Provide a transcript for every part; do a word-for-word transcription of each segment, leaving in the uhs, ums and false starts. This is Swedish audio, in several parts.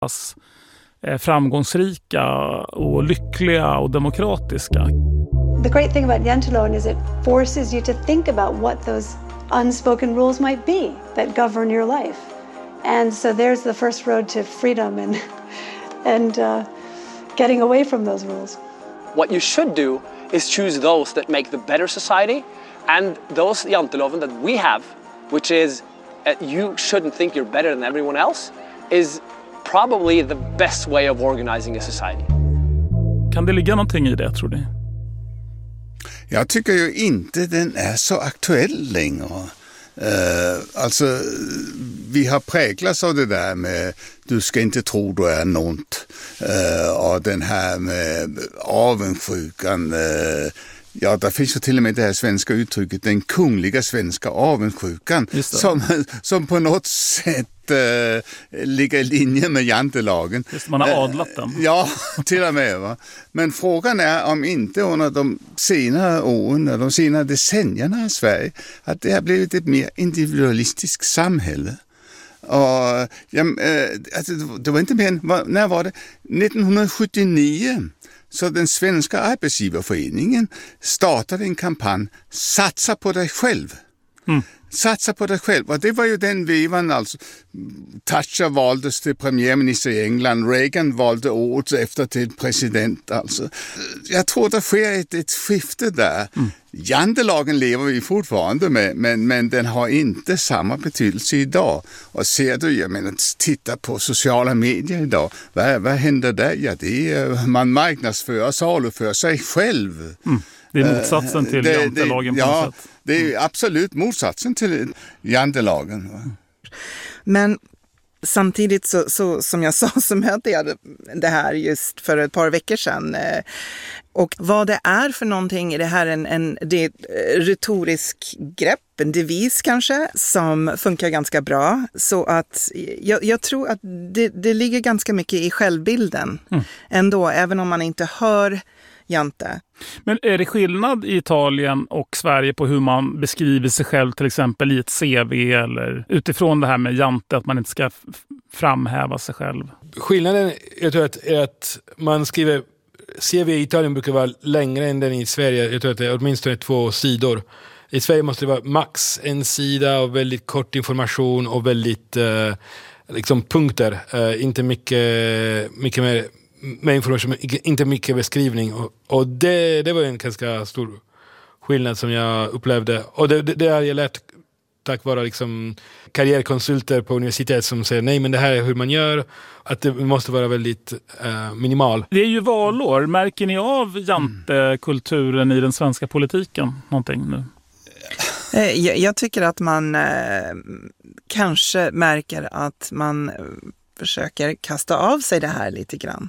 framgångsrika och lyckliga och demokratiska. The great thing about Janteloven is it forces you to think about what those unspoken rules might be that govern your life. And so there's the first road to freedom and and uh, getting away from those rules. What you should do is choose those that make the better society, and those Janteloven that we have, which is uh, you shouldn't think you're better than everyone else, is probably the best way of organizing a society. Kan det ligga någonting i det, tror ni? Jag tycker ju inte den är så aktuell längre. Uh, alltså, vi har präglats av det där med du ska inte tro du är något. Uh, och den här med avundsjukan. Uh, ja, där finns ju till och med det här svenska uttrycket, den kungliga svenska avundsjukan. Som, som på något sätt uh, ligger i linje med Jantelagen. Just, man har adlat den. Uh, ja, till och med. Va? Men frågan är om inte under de senare åren, de senare decennierna i Sverige, att det har blivit ett mer individualistiskt samhälle. Och, ja, alltså, det var inte mer, när var det? nittonhundrasjuttionio. Så den svenska arbetsgivarföreningen startade en kampanj, satsa på dig själv. Mm. Satsa på dig själv. Och det var ju den vevan, alltså. Thatcher valdes till premiärminister i England. Reagan valde året efter till president. Alltså. Jag tror det sker ett, ett skifte där. Mm. Jantelagen lever vi fortfarande med, men, men den har inte samma betydelse idag. Och ser du, jag menar, titta på sociala medier idag. Vad, vad händer där? Ja, det är, man marknadsför och saluför sig själv. Mm. Det är motsatsen till det, Jantelagen det, på ja, något sätt. Det är absolut motsatsen till Jantelagen. Men samtidigt så, så som jag sa så mötte jag det här just för ett par veckor sedan. Och vad det är för någonting, är det här en, en det är ett retorisk grepp, en devis kanske, som funkar ganska bra. Så att jag, jag tror att det, det ligger ganska mycket i självbilden mm. ändå, även om man inte hör Jante. Men är det skillnad i Italien och Sverige på hur man beskriver sig själv till exempel i ett C V eller utifrån det här med Jante, att man inte ska f- framhäva sig själv? Skillnaden jag tror att, är att man skriver C V i Italien brukar vara längre än den i Sverige. Jag tror att det är åtminstone två sidor. I Sverige måste det vara max en sida och väldigt kort information och väldigt eh, liksom punkter. Eh, inte mycket, mycket mer med information, inte mycket beskrivning. Och, och det, det var en ganska stor skillnad som jag upplevde. Och det, det, det har jag lärt tack vare liksom karriärkonsulter på universitet som säger nej, men det här är hur man gör. Att det måste vara väldigt uh, minimal. Det är ju valår. Märker ni av jantekulturen i den svenska politiken någonting nu? Jag, jag tycker att man eh, kanske märker att man försöker kasta av sig det här lite grann.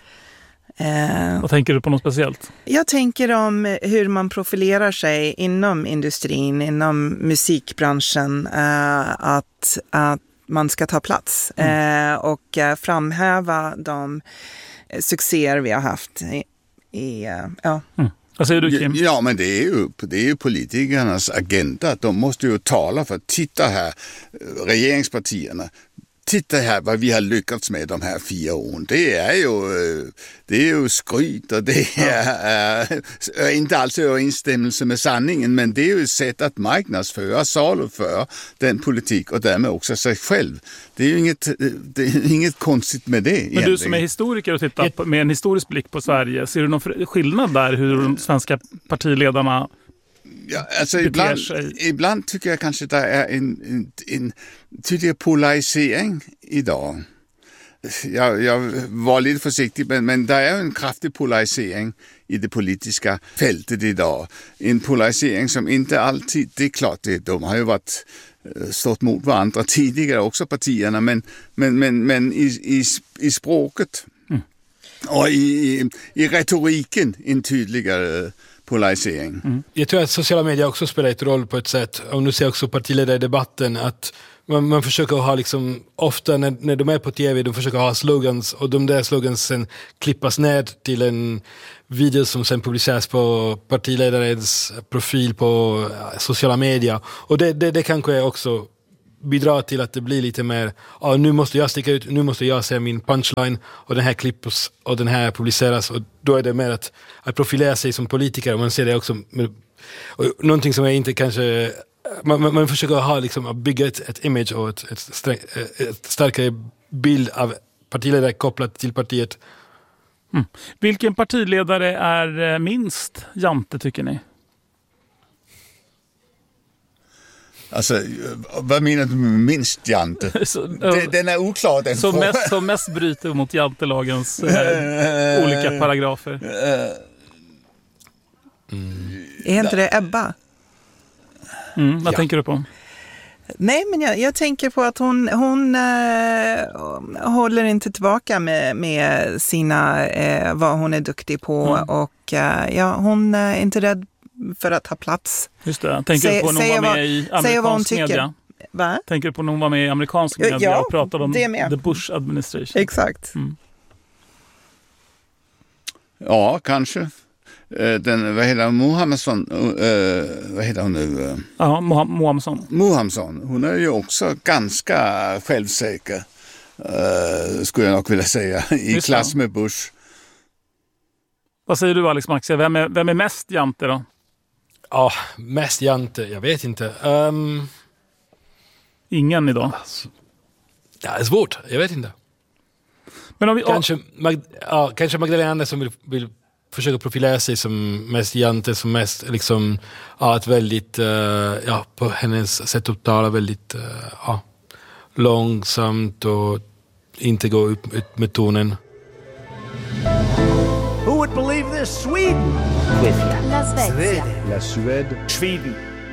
Eh, Vad tänker du på något speciellt? Jag tänker om hur man profilerar sig inom industrin, inom musikbranschen, eh, att, att man ska ta plats mm. eh, och eh, framhäva de succéer vi har haft i, i eh, ja. Mm. Vad säger du, Kim? Ja, men det är ju, det är ju politikernas agenda. De måste ju tala för att titta här, regeringspartierna. Titta här vad vi har lyckats med de här fyra åren. Det är ju, det är ju skryt och det är, är inte alls överensstämmelse med sanningen, men det är ju ett sätt att marknadsföra, saluföra den politik och därmed också sig själv. Det är ju inget, det är inget konstigt med det. Men egentligen. Du som är historiker och tittar på, med en historisk blick på Sverige, ser du någon skillnad där hur de svenska partiledarna Ja, alltså ibland, ibland tycker jag kanske att det är en, en, en tydlig polarisering idag. Jag, jag var lite försiktig, men, men det är en kraftig polarisering i det politiska fältet idag. En polarisering som inte alltid, det är klart, det, de har ju varit stått mot varandra tidigare också partierna, men, men, men, men i, i, i språket mm. och i, i, i retoriken en tydligare polarisering. Mm. Jag tror att sociala medier också spelar ett roll på ett sätt. Om du ser också partiledardebatten att man, man försöker ha liksom, ofta när, när de är på tv, de försöker ha slogans och de där slogans sen klippas ner till en video som sen publiceras på partiledarens profil på sociala medier. Och det, det, det kanske också bidrar till att det blir lite mer, ja, nu måste jag sticka ut, nu måste jag säga min punchline och den här klipps och den här publiceras, och då är det mer att, att profilera sig som politiker. Och man ser det också med, och någonting som är inte kanske, man, man, man försöker ha liksom, att bygga ett, ett image och ett, ett, sträng, ett starkare bild av partiledare kopplat till partiet. Mm. Vilken partiledare är minst jante, tycker ni? Alltså, vad menar du med minst jante? Så, den, den är oklar, den som mest, som mest bryter mot jantelagens eh, olika paragrafer. Mm. Är inte det Ebba? Mm, vad ja. tänker du på? Nej, men jag, jag tänker på att hon, hon äh, håller inte tillbaka med, med sina, äh, vad hon är duktig på. Mm. Och äh, ja, hon är inte rädd för att ha plats. Just det. Tänker du på när hon var med i amerikansk media? Va? Tänker du på när hon var med i amerikansk media ja, och pratade om the Bush administration? Exakt. Mm. Ja, kanske. Den, vad heter Mohammedsson, uh, vad heter hon nu? Ja, Mohammedsson. Mohammedsson, hon är ju också ganska självsäker, uh, skulle jag nog vilja säga, i Just klass med Bush. Vad säger du, Alex Maxia? Vem är, vem är mest jante då? Ja, mest jante, jag vet inte. Um, Ingen idag? Ja, det är svårt, jag vet inte. Men om vi, kanske, Mag, ja, kanske Magdalena Andersson vill, vill försöka profilera sig som mest jante, som mest liksom, ja, ett väldigt, uh, ja, på hennes sätt att tala väldigt uh, ja, långsamt och inte gå upp, upp med tonen. Who would believe this? Sweden. La Svezia. La Suède. Sweden.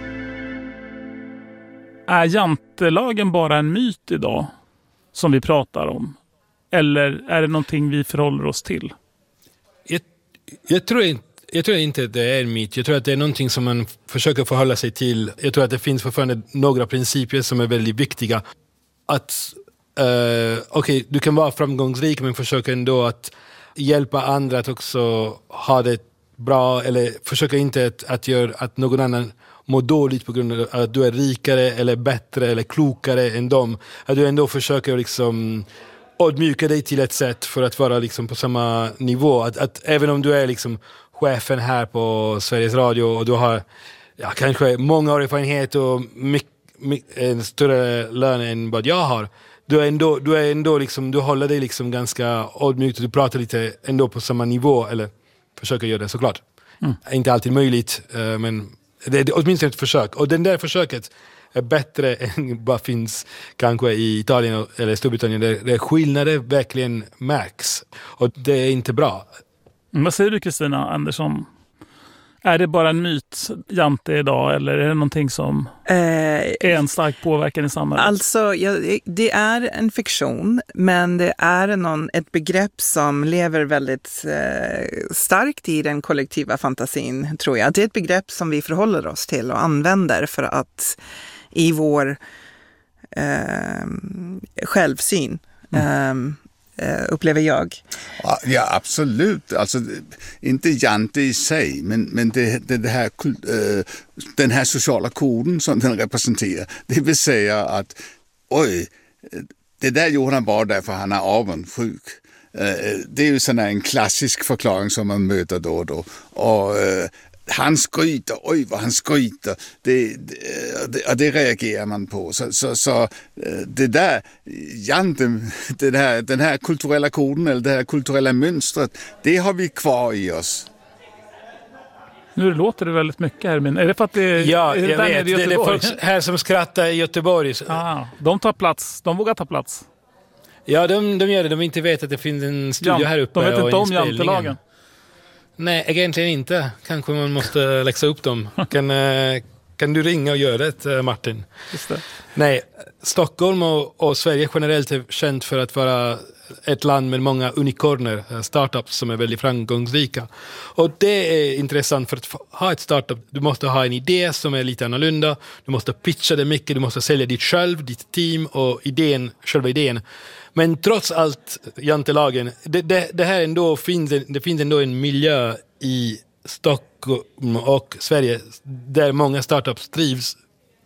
Är jantelagen bara en myt idag som vi pratar om? Eller är det någonting vi förhåller oss till? Jag, jag, tror inte, jag tror inte att det är en myt. Jag tror att det är någonting som man försöker förhålla sig till. Jag tror att det finns fortfarande några principer som är väldigt viktiga. Att, uh, okej, okay, du kan vara framgångsrik men försöka ändå att hjälpa andra att också ha det bra, eller försöka inte att, att göra att någon annan mår dåligt på grund av att du är rikare eller bättre eller klokare än dem. Att du ändå försöker liksom ödmjuka dig till ett sätt för att vara liksom på samma nivå. Att, att även om du är liksom chefen här på Sveriges Radio och du har, ja, kanske många år erfarenhet och mycket, mycket, en större lön än vad jag har, du är ändå, du är ändå liksom, du håller dig liksom ganska ödmjukt och du pratar lite ändå på samma nivå, eller försöker göra det såklart. Mm. Inte alltid möjligt, men det är åtminstone ett försök. Och den där försöket är bättre än vad finns kanske i Italien eller Storbritannien, där, där skillnader verkligen märks. Och det är inte bra. Mm, vad säger du, Kristina Andersson? Är det bara en myt, jante, idag, eller är det någonting som eh, är en stark påverkan i samhället? Alltså, ja, det är en fiktion, men det är någon, ett begrepp som lever väldigt eh, starkt i den kollektiva fantasin, tror jag. Det är ett begrepp som vi förhåller oss till och använder för att i vår eh, självsyn mm. eh, upplever jag. Ja, absolut. Alltså, inte jante i sig, men, men det, det, det här, uh, den här sociala koden som den representerar. Det vill säga att, oj, det där gjorde han bara därför han är avundsjuk. Uh, det är ju sån här en klassisk förklaring som man möter då och då. Och uh, han skryter, oj vad han skryter, det, det, det reagerar man på. Så, så, så det där, janten, det där, den här kulturella koden eller det här kulturella mönstret, det har vi kvar i oss. Nu låter det väldigt mycket här, men är det för att det är, ja, är det jag där vet, i Göteborg? Det är folk här som skrattar i Göteborg. Ah, de tar plats, de vågar ta plats. Ja, de, de gör det, de inte vet att det finns en studio ja, här uppe. De vet inte om jantelagen. Nej, egentligen inte. Kanske man måste läxa upp dem. Kan, kan du ringa och göra det, Martin? Just det. Nej, Stockholm och, och Sverige generellt är känt för att vara ett land med många unicorner, startups som är väldigt framgångsrika. Och det är intressant, för att ha ett startup, du måste ha en idé som är lite annorlunda. Du måste pitcha det mycket, du måste sälja ditt själv, ditt team och idén, själva idén. Men trots allt, jantelagen, det, det, det här ändå finns, det finns ändå en miljö i Stockholm och Sverige där många startups trivs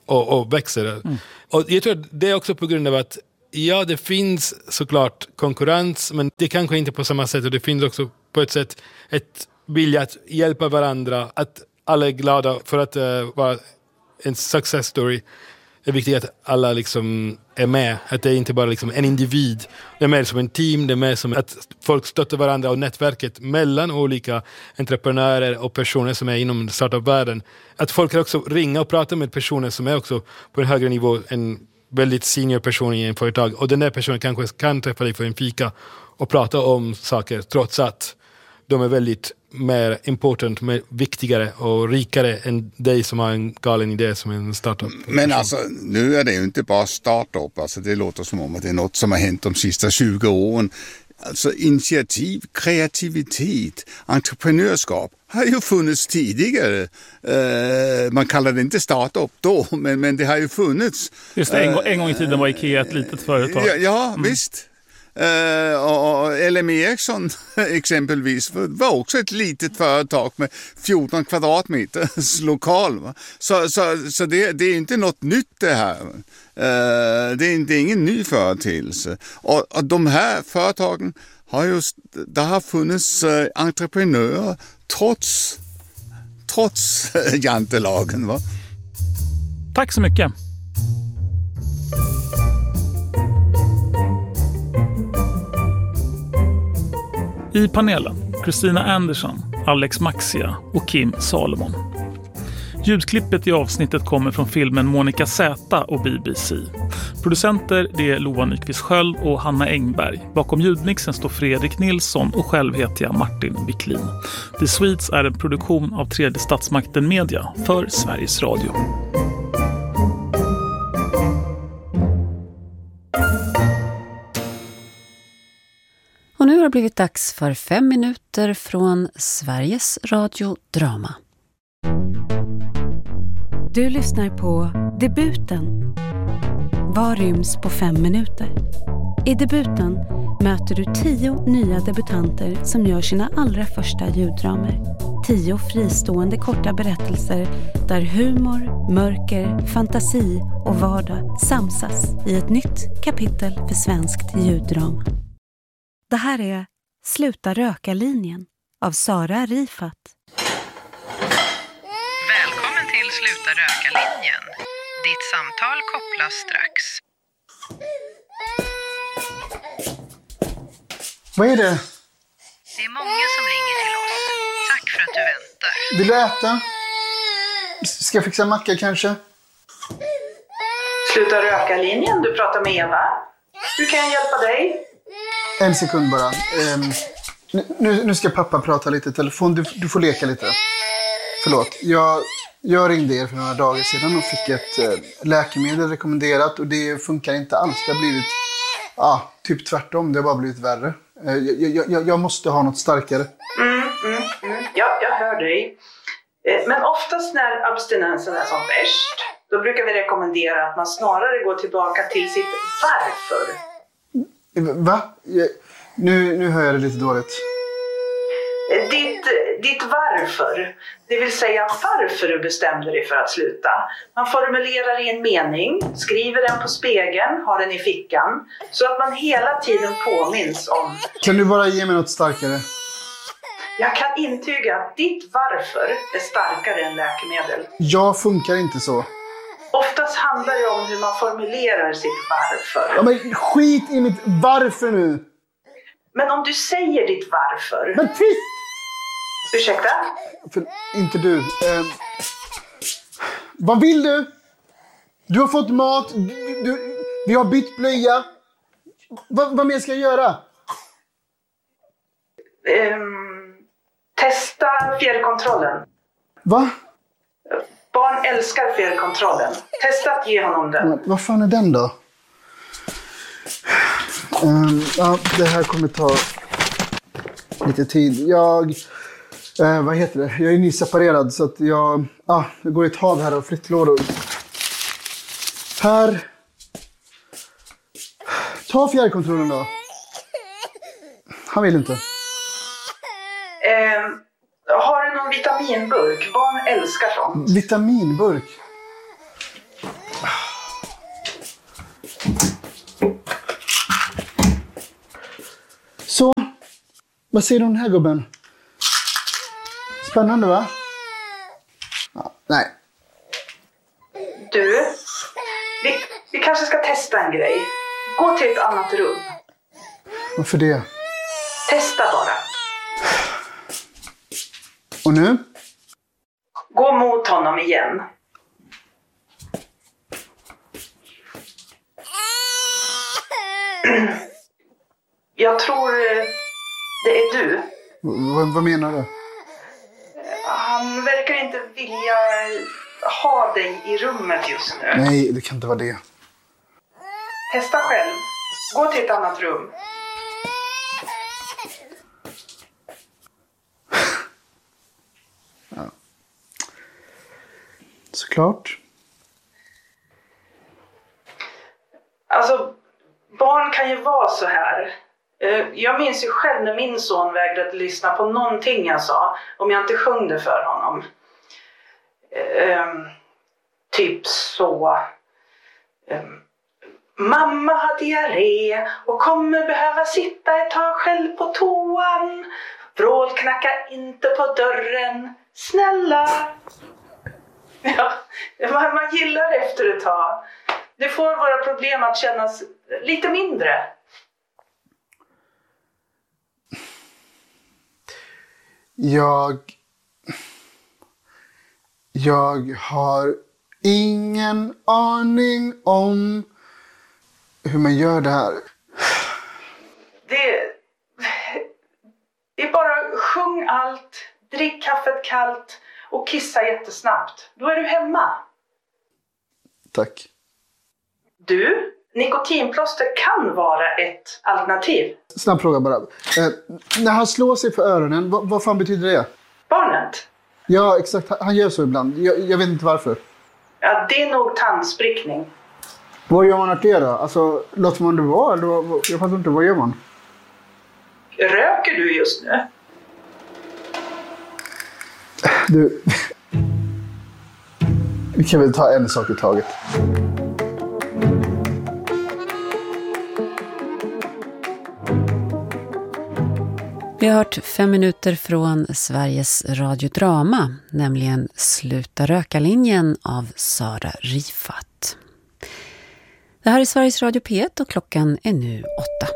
och, och växer. Mm. Och jag tror att det är också på grund av att ja, det finns såklart konkurrens, men det kanske inte på samma sätt, och det finns också på ett sätt ett vilja att hjälpa varandra, att alla är glada för att uh, vara en success story. Det är viktigt att alla liksom är med, att det är inte bara liksom en individ. Det är mer som en team, det är mer som att folk stöttar varandra och nätverket mellan olika entreprenörer och personer som är inom startup-världen. Att folk kan också ringa och prata med personer som är också på en högre nivå, en väldigt senior person i en företag. Och den där personen kanske kan träffa dig för en fika och prata om saker trots att de är väldigt mer important, mer viktigare och rikare än dig som har en galen idé som en startup. Men alltså, nu är det ju inte bara startup. Alltså, det låter som om att det är något som har hänt de sista tjugo åren. Alltså initiativ, kreativitet, entreprenörskap har ju funnits tidigare. Uh, man kallar det inte startup då, men, men det har ju funnits. Just det, en, uh, en gång i tiden var Ikea ett litet företag. Ja, ja mm. visst. Uh, och L M Ericsson exempelvis var också ett litet företag med fjorton kvadratmeters lokal. Va? Så, så, så det, det är inte något nytt det här. Uh, det, är, det är ingen ny företeelse. Och, och de här företagen har just, det har funnits uh, entreprenörer trots, trots uh, jantelagen. Va? Tack så mycket. I panelen, Christina Anderson, Alex Maxia och Kim Salomon. Ljudklippet i avsnittet kommer från filmen Monica Z och B B C. Producenter det är Loa Nyqvist Sköld och Hanna Engberg. Bakom ljudmixen står Fredrik Nilsson och själv heter jag Martin Wiklin. The Sweets är en produktion av Tredje Statsmakten Media för Sveriges Radio. Och nu har det blivit dags för fem minuter från Sveriges Radio Drama. Du lyssnar på Debuten. Vad ryms på fem minuter? I Debuten möter du tio nya debutanter som gör sina allra första ljuddramer. Tio fristående korta berättelser där humor, mörker, fantasi och vardag samsas i ett nytt kapitel för svenskt ljuddrama. Det här är Sluta röka-linjen av Sara Rifat. Välkommen till Sluta röka-linjen. Ditt samtal kopplas strax. Vad är det? Det är många som ringer till oss. Tack för att du väntar. Vill du äta? Ska jag fixa macka kanske? Sluta röka-linjen, du pratar med Eva. Hur kan jag hjälpa dig? En sekund bara. Um, nu, nu ska pappa prata lite i telefon. Du, du får leka lite. Förlåt. Jag, jag ringde er för några dagar sedan och fick ett uh, läkemedel rekommenderat. Och det funkar inte alls. Det har blivit ah, typ tvärtom. Det har bara blivit värre. Uh, jag, jag, jag måste ha något starkare. Mm, mm, mm. Ja, jag hör dig. Eh, men oftast när abstinensen är som värst, då brukar vi rekommendera att man snarare går tillbaka till sitt varför. Va? Nu, nu hör jag det lite dåligt. Ditt, ditt varför, det vill säga varför du bestämde dig för att sluta. Man formulerar i en mening, skriver den på spegeln, har den i fickan. Så att man hela tiden påminns om... Kan du bara ge mig något starkare? Jag kan intyga att ditt varför är starkare än läkemedel. Jag funkar inte så. Oftast handlar det om hur man formulerar sitt varför. Ja, men skit i mitt varför nu. Men om du säger ditt varför... Men tyst! Ursäkta? För, inte du. Eh, vad vill du? Du har fått mat. Du, du, vi har bytt blöja. Va, vad mer ska jag göra? Um, testa fjärrkontrollen. Va? Barn älskar fjärrkontrollen. Testa att ge honom den. Men, vad fan är den då? Um, ja, det här kommer ta lite tid. Jag... Eh, vad heter det? Jag är nyseparerad så att jag... Ah, det går ett hav här av flyttlådor. Här. Ta fjärrkontrollen då. Han vill inte. Eh, har du någon vitaminburk? Barn älskar sånt. Vitaminburk? Vad säger du om den här gubben? Spännande, va? Ja, nej. Du, vi, vi kanske ska testa en grej. Gå till ett annat rum. Varför det? Testa bara. Och nu? Gå mot honom igen. Jag tror det är du. V- vad menar du? Han verkar inte vilja ha dig i rummet just nu. Nej, det kan inte vara det. Testa själv. Gå till ett annat rum. Ja. Såklart. Alltså, barn kan ju vara så här. Jag minns ju själv när min son vägrade lyssna på någonting jag sa, om jag inte sjöng det för honom. Um, typ så. Um, Mamma har diarré och kommer behöva sitta ett tag själv på toan. Vrål, knacka inte på dörren. Snälla. Ja, man, man gillar efter ett tag. Det får våra problem att kännas lite mindre. Jag... Jag har ingen aning om hur man gör det här. Det... Det är bara sjung allt, drick kaffet kallt och kissa jättesnabbt. Då är du hemma. Tack. Du, nikotinplåster kan vara ett alternativ. Snabb fråga bara. Eh, när han slår sig för öronen, vad, vad fan betyder det? Barnet? Ja, exakt. Han gör så ibland. Jag, jag vet inte varför. Ja, det är nog tandsprickning. Vad gör man åt det då? Alltså, låter man det vara? Eller vad, jag fattar inte, vad gör man? Röker du just nu? Du... Vi kan väl ta en sak i taget. Vi har hört fem minuter från Sveriges radiodrama, nämligen Sluta röka-linjen av Sara Rifat. Det här är Sveriges Radio P ett och klockan är nu åtta.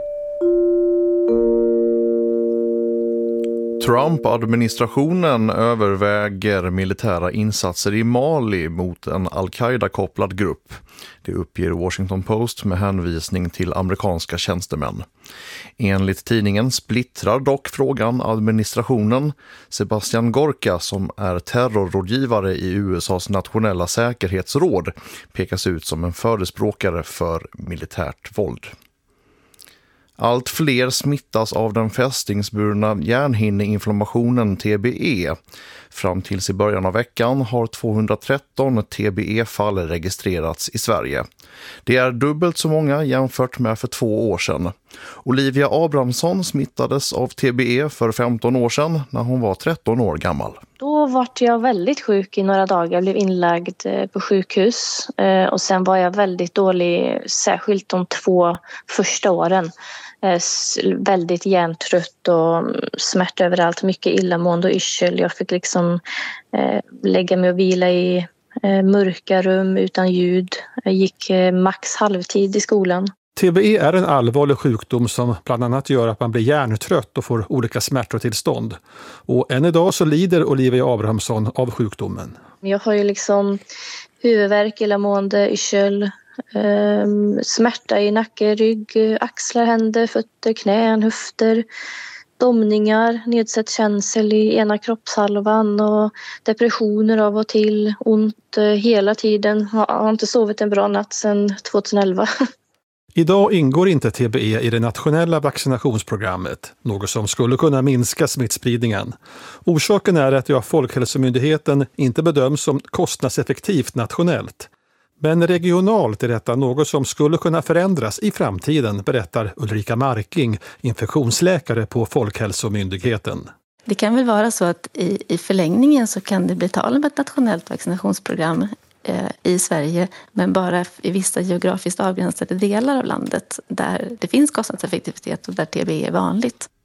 Trump-administrationen överväger militära insatser i Mali mot en al-Qaida-kopplad grupp. Det uppger Washington Post med hänvisning till amerikanska tjänstemän. Enligt tidningen splittrar dock frågan administrationen. Sebastian Gorka, som är terrorrådgivare i U S A:s nationella säkerhetsråd, pekas ut som en förespråkare för militärt våld. Allt fler smittas av den fästingsburna hjärnhinneinflammationen T B E. Fram tills i början av veckan har tvåhundratretton T B E-fall registrerats i Sverige. Det är dubbelt så många jämfört med för två år sedan. Olivia Abrahamsson smittades av T B E för femton år sedan när hon var tretton år gammal. Då var jag väldigt sjuk i några dagar. Jag blev inlagd på sjukhus och sen var jag väldigt dålig, särskilt de två första åren. Väldigt hjärntrött och smärta överallt, mycket illamående och yrsel. Jag fick liksom lägga mig och vila i mörka rum utan ljud. Jag gick max halvtid i skolan. T B E är en allvarlig sjukdom som bland annat gör att man blir hjärntrött och får olika smärtotillstånd. Och än idag så lider Olivia Abrahamsson av sjukdomen. Jag har ju liksom huvudvärk, illamående, yrsel, eh, smärta i nacke, rygg, axlar, händer, fötter, knän, höfter, domningar, nedsatt känsel i ena kroppshalvan och depressioner av och till, ont eh, hela tiden. Jag har inte sovit en bra natt sedan tjugoelva. Idag ingår inte T B E i det nationella vaccinationsprogrammet, något som skulle kunna minska smittspridningen. Orsaken är att det av Folkhälsomyndigheten inte bedöms som kostnadseffektivt nationellt. Men regionalt är detta något som skulle kunna förändras i framtiden, berättar Ulrika Marking, infektionsläkare på Folkhälsomyndigheten. Det kan väl vara så att i, i förlängningen så kan det bli tal om ett nationellt vaccinationsprogram i Sverige, men bara i vissa geografiskt avgränsade delar av landet där det finns kostnadseffektivitet och där T B E är vanligt.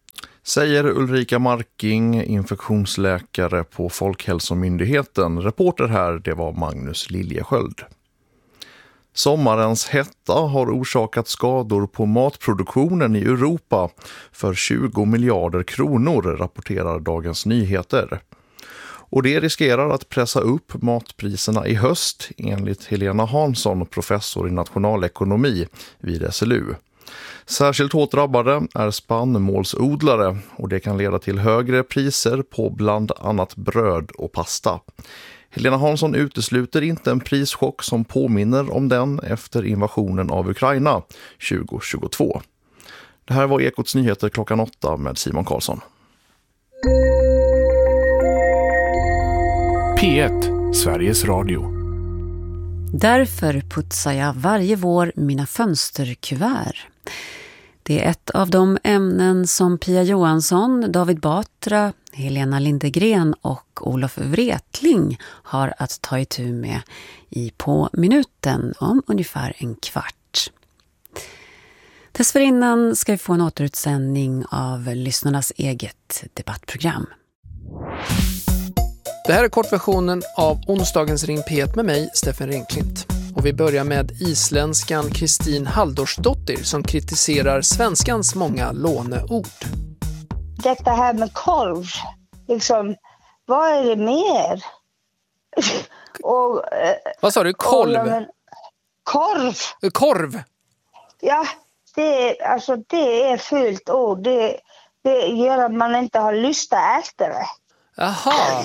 Säger Ulrika Marking, infektionsläkare på Folkhälsomyndigheten. Reporter här, det var Magnus Liljesköld. Sommarens hetta har orsakat skador på matproduktionen i Europa för tjugo miljarder kronor, rapporterar Dagens Nyheter. Och det riskerar att pressa upp matpriserna i höst, enligt Helena Hansson, professor i nationalekonomi vid S L U. Särskilt hårt drabbade är spannmålsodlare och det kan leda till högre priser på bland annat bröd och pasta. Helena Hansson utesluter inte en prischock som påminner om den efter invasionen av Ukraina tjugo tjugotvå. Det här var Ekots nyheter klockan åtta med Simon Karlsson. P ett, Sveriges Radio. Därför putsar jag varje vår mina fönsterkuvert. Det är ett av de ämnen som Pia Johansson, David Batra, Helena Lindegren och Olof Wretling har att ta itu med i På minuten om ungefär en kvart. Dessförinnan ska vi få en återutsändning av lyssnarnas eget debattprogram. Det här är kortversionen av onsdagens Ring P ett med mig, Steffen Ringklint. Och vi börjar med isländskan Kristin Halldórsdóttir som kritiserar svenskans många låneord. Detta här med korv, liksom, vad är det mer? och, eh, vad sa du? Kolv? Och, men, korv? Korv? Ja, det är, alltså, det är fult ord. Det, det gör att man inte har lust att äta det. Jaha.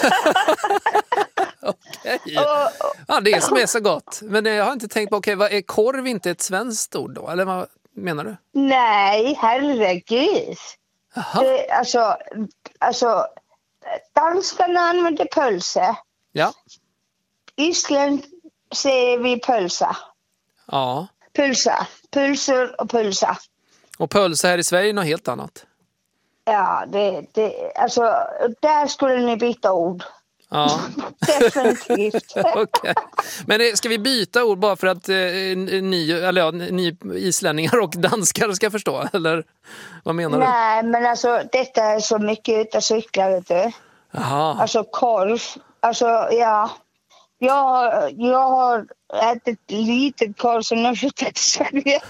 Okej. Ja, det är som är så gott. Men jag har inte tänkt på, okej, vad är korv inte ett svenskt ord då? Eller vad menar du? Nej, herregud. Det, alltså, alltså, danskarna använder pölse. Ja. Island säger vi pölsa. Ja. Pulsa. Pulser och pulsa. Och pölsa här i Sverige är något helt annat. Ja, det, det, alltså, där skulle ni byta ord. Ja. Definitivt. Okay. Men ska vi byta ord bara för att eh, ni, eller ja, ni islänningar och danskar ska förstå? Eller vad menar du? Nej, men alltså detta är så mycket utav cyklar, vet du. Aha. Alltså korv. Alltså, ja. Jag, jag har ätit litet korv som jag flyttat till Sverige.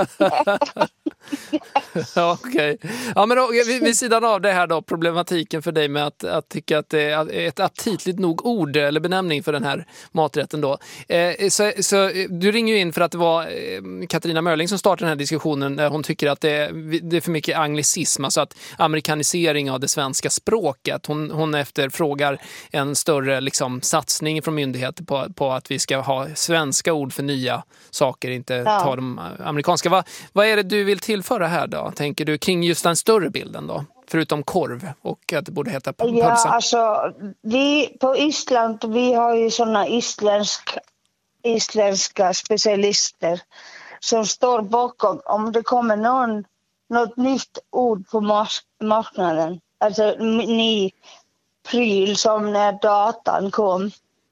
Ja, okej. Okay. Ja, men då, vid, vid sidan av det här då, problematiken för dig med att, att tycka att det är ett aptitligt nog ord eller benämning för den här maträtten då. Eh, så, så du ringer ju in för att det var eh, Katarina Mörling som startade den här diskussionen där hon tycker att det, det är för mycket anglicism, alltså att amerikanisering av det svenska språket. Hon, hon efterfrågar en större liksom, satsning från myndigheter på, på att vi ska ha svenska ord för nya saker, inte ja. ta de amerikanska. Va, vad är det du vill tillföra här då, tänker du, kring just den större bilden då? Förutom korv och att det borde heta pölsa. Ja, alltså, vi på Island, vi har ju sådana isländska, isländska specialister som står bakom om det kommer någon, något nytt ord på marknaden. Alltså ny pryl som när datan kom.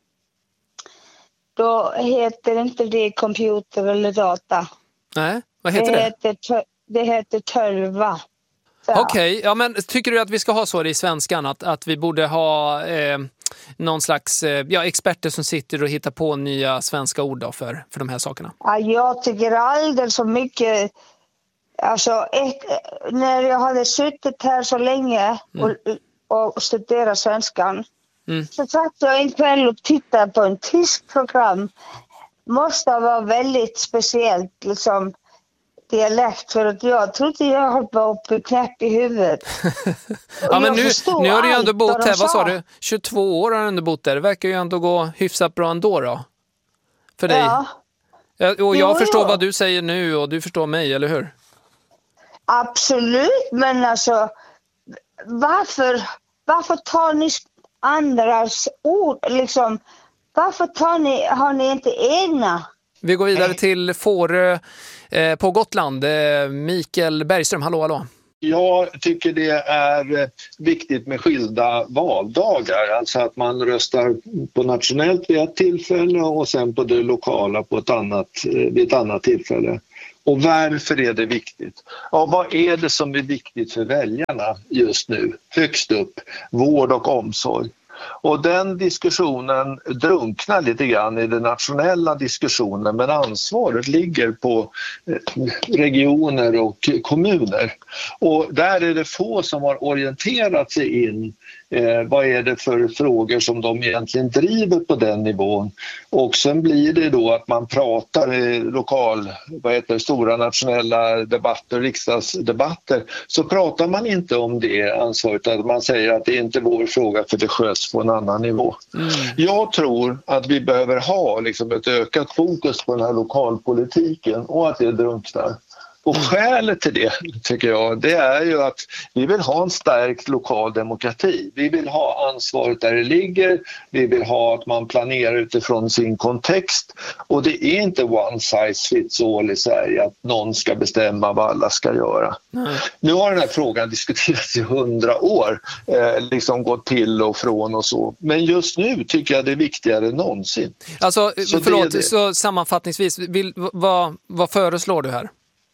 Då heter inte det computer eller data. Nej, vad heter det? Det heter, det heter tölva. Okej, okay, ja, men tycker du att vi ska ha så det i svenskan? Att, att vi borde ha eh, någon slags eh, ja, experter som sitter och hittar på nya svenska ord då för, för de här sakerna? Ja, jag tycker alldeles så mycket. Alltså, ett, när jag hade suttit här så länge och, mm. och studerat svenskan. Mm. Så satt jag en kväll och tittade på en tysk program. Måste vara väldigt speciellt liksom, dialekt, för att jag trodde jag höll på upp knäpp i huvudet. Ja, men nu, nu har du ju ändå bott här, vad sa du? tjugotvå år har du ändå bott där. Det verkar ju ändå gå hyfsat bra ändå då. För dig. Ja. Och jag jo, förstår jo. vad du säger nu och du förstår mig, eller hur? Absolut, men alltså varför, varför tar ni andras ord liksom? Varför tar ni, har ni inte egna? Vi går vidare till Fårö eh, på Gotland. Eh, Mikael Bergström, hallå, hallå. Jag tycker det är viktigt med skilda valdagar. Alltså att man röstar på nationellt vid ett tillfälle och sen på det lokala på ett annat, vid ett annat tillfälle. Och varför är det viktigt? Ja, vad är det som är viktigt för väljarna just nu? Högst upp, vård och omsorg. Och den diskussionen drunknar lite grann i den nationella diskussionen, men ansvaret ligger på regioner och kommuner. Och där är det få som har orienterat sig in. Eh, vad är det för frågor som de egentligen driver på den nivån? Och sen blir det då att man pratar i lokal, vad heter det, stora nationella debatter, riksdagsdebatter, så pratar man inte om det ansvaret, att man säger att det är inte vår fråga för det sköts på en annan nivå. Mm. Jag tror att vi behöver ha liksom ett ökat fokus på den här lokalpolitiken och att det drunknar. Och skälet till det, tycker jag, det är ju att vi vill ha en stark lokal demokrati. Vi vill ha ansvaret där det ligger. Vi vill ha att man planerar utifrån sin kontext. Och det är inte one size fits all i Sverige att någon ska bestämma vad alla ska göra. Nej. Nu har den här frågan diskuterats i hundra år, eh, liksom gått till och från och så. Men just nu tycker jag det är viktigare än någonsin. Alltså, så förlåt, det det. så sammanfattningsvis, vill, vad, vad föreslår du här?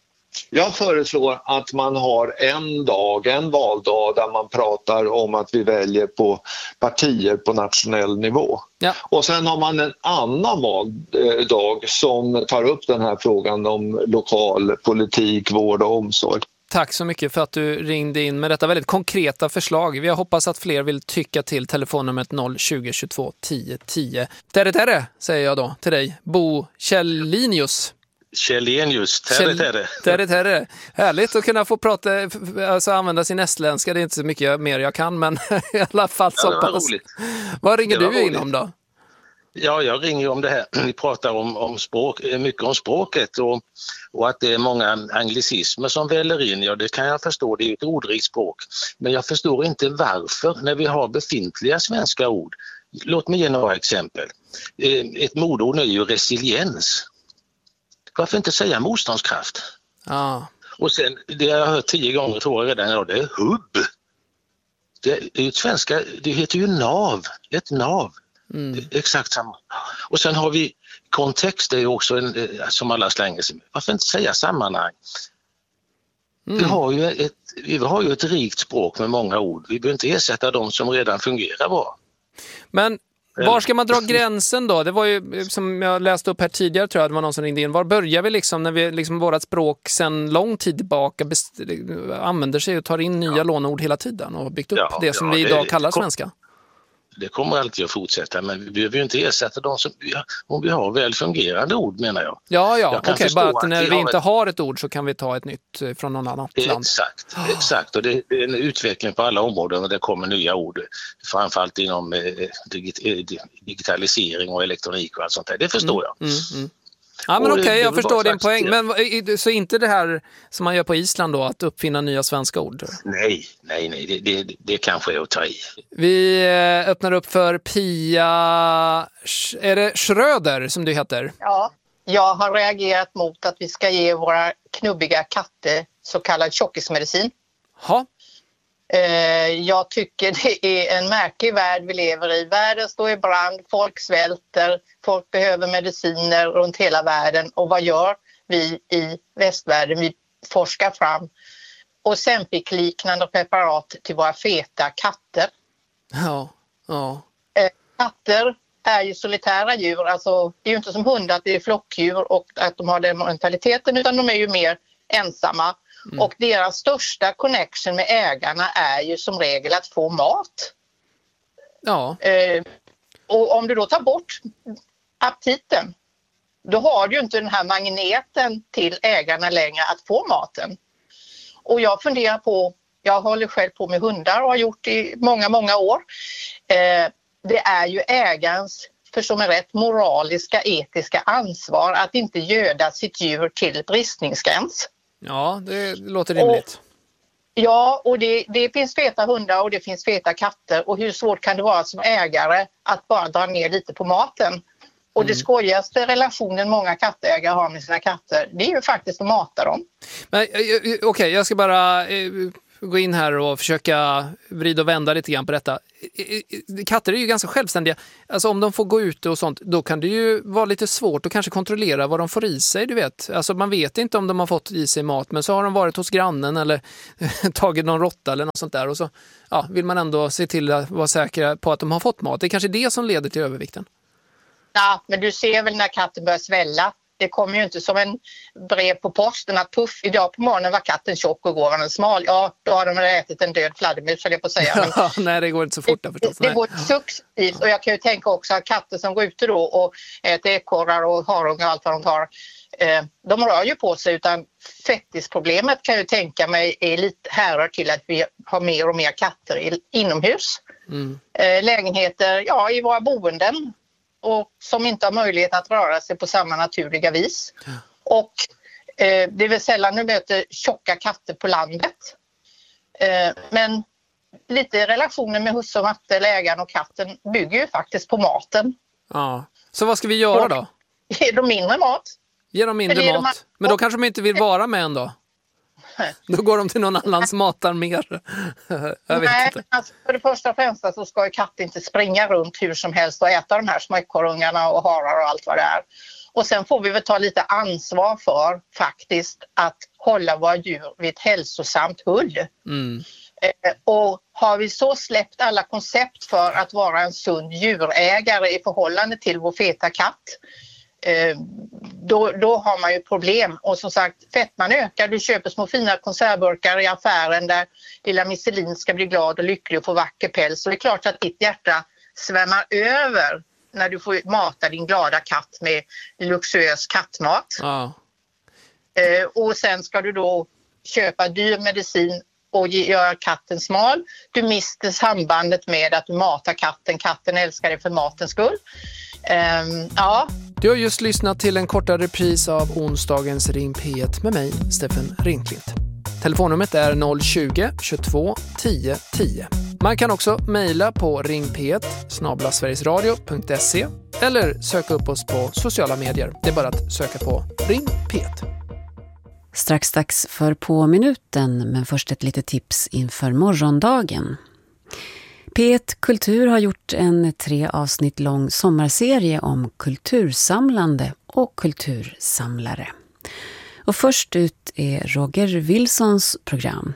Jag föreslår att man har en dag, en valdag där man pratar om att vi väljer på partier på nationell nivå. Ja. Och sen har man en annan valdag som tar upp den här frågan om lokal politik, vård och omsorg. Tack så mycket för att du ringde in med detta väldigt konkreta förslag. Vi hoppas att fler vill tycka till telefonnumret noll tjugo tjugotvå tio tio. Terre terre, säger jag då till dig. Bo Källinius. Källenius, terre terre. Terre terre. Härligt att kunna få prata, alltså använda sin estländska. Det är inte så mycket mer jag kan, men i alla fall så ja, pass. Vad ringer du in om då? Ja, jag ringer om det här. Vi pratar om, om språk, mycket om språket och, och att det är många anglicismer som väller in. Ja, det kan jag förstå. Det är ett ordrikt språk. Men jag förstår inte varför när vi har befintliga svenska ord. Låt mig ge några exempel. Ett modord är ju resiliens. Varför inte säga motståndskraft? Ah. Och sen, det jag har hört tio gånger tror jag redan idag, det är hubb. Det är ju ett svenska, det heter ju nav, ett nav. Mm. Exakt samma. Och sen har vi kontext, det är också en, som alla slänger sig med. Varför inte säga sammanhang? Mm. Vi, har ju ett, vi har ju ett rikt språk med många ord. Vi behöver inte ersätta de som redan fungerar bra. Men var ska man dra gränsen då? Det var ju som jag läste upp här tidigare, tror jag det var någon som ringde in. Var börjar vi liksom när vi liksom vårat språk sedan lång tid tillbaka best- använder sig och tar in nya ja. lånord hela tiden och byggt upp ja, det som ja, vi idag det, kallar kom, svenska? Det kommer alltid att fortsätta, men vi behöver ju inte ersätta dem som vi har, om vi har väl fungerande ord, menar jag. Ja, ja, okej, okay, bara att när vi, vi inte ett... har ett ord så kan vi ta ett nytt från någon annan land. Exakt, exakt. Och det är en utveckling på alla områden och det kommer nya ord, framförallt inom eh, digit- digitalisering och elektronik och allt sånt där. Det förstår mm, jag. Mm, mm. Ja, men okej, okay, jag förstår din poäng. Men så inte det här som man gör på Island då, att uppfinna nya svenska ord? Nej, nej, nej. Det, det, det kanske är att ta i. Vi öppnar upp för Pia... Är det Schröder som du heter? Ja, jag har reagerat mot att vi ska ge våra knubbiga katter så kallad tjockismedicin. Ja. Jag tycker det är en märklig värld vi lever i. Världen står i brand, folk svälter, folk behöver mediciner runt hela världen. Och vad gör vi i västvärlden? Vi forskar fram Ozempic-liknande preparat till våra feta katter. Ja, ja. Katter är ju solitära djur. Alltså, det är ju inte som hundar att det är flockdjur och att de har den mentaliteten, utan de är ju mer ensamma. Mm. Och deras största connection med ägarna är ju som regel att få mat. Ja. Eh, och om du då tar bort aptiten, då har du ju inte den här magneten till ägarna längre att få maten. Och jag funderar på, jag håller själv på med hundar och har gjort det i många, många år. Eh, det är ju ägarens, förstå mig rätt, moraliska, etiska ansvar att inte göda sitt djur till bristningsgräns. Ja, det låter rimligt. Och, ja, och det, det finns feta hundar och det finns feta katter. Och hur svårt kan det vara som ägare att bara dra ner lite på maten? Och mm. det skojigaste relationen många kattägare har med sina katter, det är ju faktiskt att mata dem. Men okej, okay, jag ska bara... gå in här och försöka vrida och vända lite grann på detta. Katter är ju ganska självständiga. Alltså om de får gå ute och sånt, då kan det ju vara lite svårt att kanske kontrollera vad de får i sig, du vet. Alltså man vet inte om de har fått i sig mat, men så har de varit hos grannen eller tagit någon råtta eller något sånt där. Och så ja, vill man ändå se till att vara säker på att de har fått mat. Det är kanske det som leder till övervikten. Ja, men du ser väl när katten börjar svälla. Det kommer ju inte som en brev på posten att puff, idag på morgonen var katten tjock och går den smal. Ja, då har de ätit en död fladdermus, så det på att säga. Men nej, det går inte så fort där förstås. Det, det går successivt, och jag kan ju tänka också att katter som går ute då och äter ekorrar och harungar och allt vad de tar, eh, de rör ju på sig, utan fettisproblemet kan jag ju tänka mig är lite härrör till att vi har mer och mer katter i, inomhus. Mm. Eh, lägenheter, ja, i våra boenden. Och som inte har möjlighet att röra sig på samma naturliga vis. Ja. Och eh, det är väl sällan du möter tjocka katter på landet. Eh, men lite relationen med husse och matte, eller ägaren och katten, bygger ju faktiskt på maten. Ja. Så vad ska vi göra då? Ge dem mindre mat. Ge dem mindre mat. mat. Men då kanske de inte vill vara med ändå. Då går de till någon annans matar mer. Jag vet Nej, inte. Alltså, för det första och främsta så ska ju katt inte springa runt hur som helst och äta de här små ekorrungarna och harar och allt vad det är. Och sen får vi väl ta lite ansvar för faktiskt att hålla våra djur vid ett hälsosamt hull. Mm. Eh, och har vi så släppt alla koncept för att vara en sund djurägare i förhållande till vår feta katt, Eh, då, då har man ju problem. Och som sagt, fettman ökar. Du köper små fina konservburkar i affären där lilla Michelin ska bli glad och lycklig och få vacker päls. Så det är klart att ditt hjärta svämmar över när du får mata din glada katt med luxuös kattmat. Ah. Eh, och sen ska du då köpa dyr medicin och ge, göra katten smal. Du mister sambandet med att du matar katten. Katten älskar dig för matens skull. Um, ja. Du har just lyssnat till en kortare repris av onsdagens Ring P ett med mig, Steffen Ringklint. Telefonnumret är noll tjugo, tjugotvå, tio, tio. Man kan också mejla på ring p ett snabel-a sverigesradio punkt se eller söka upp oss på sociala medier. Det är bara att söka på Ring P ett. Strax dags för På minuten, men först ett litet tips inför morgondagen. P ett Kultur har gjort en tre avsnitt lång sommarserie om kultursamlande och kultursamlare. Och först ut är Roger Wilsons program.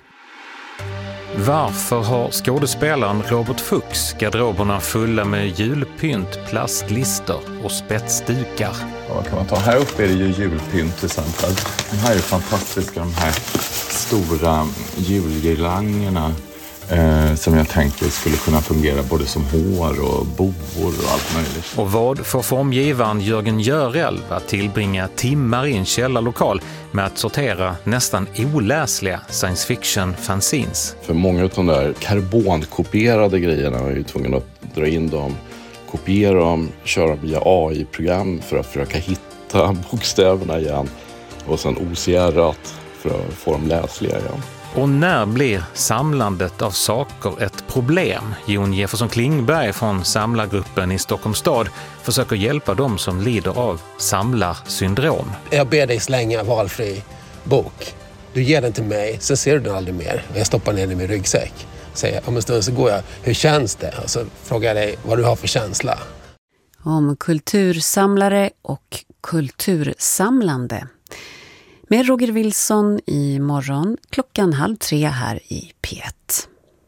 Varför har skådespelaren Robert Fuchs garderoberna fulla med julpynt, plastlister och spetsdukar? Ja, vad kan man ta? Här uppe är det ju julpynt till exempel. De här är fantastiska, de här stora julgirlangerna. Eh, som jag tänker skulle kunna fungera både som hår och bovor och allt möjligt. Och vad får formgivaren Jörgen Görel att tillbringa timmar i en källarlokal med att sortera nästan oläsliga science fiction fanzines? För många av de där karbonkopierade grejerna är ju tvungen att dra in dem, kopiera dem, köra via A I-program för att försöka hitta bokstäverna igen och sen O C R för att få dem läsliga igen. Och när blir samlandet av saker ett problem? Jon Jefferson Klingberg från samlargruppen i Stockholms stad försöker hjälpa dem som lider av samlarsyndrom. Jag ber dig slänga valfri bok. Du ger den till mig, så ser du den aldrig mer. Jag stoppar ner den i min ryggsäck. Säger, om en stund så går jag, hur känns det? Och så frågar jag dig vad du har för känsla. Om kultursamlare och kultursamlande. Med Roger Wilson i morgon klockan halv tre här i P ett.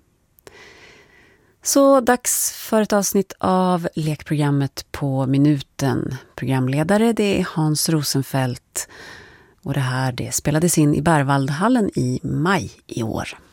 Så dags för ett avsnitt av lekprogrammet På minuten. Programledare det är Hans Rosenfeldt och det här det spelades in i Berwaldhallen i maj i år.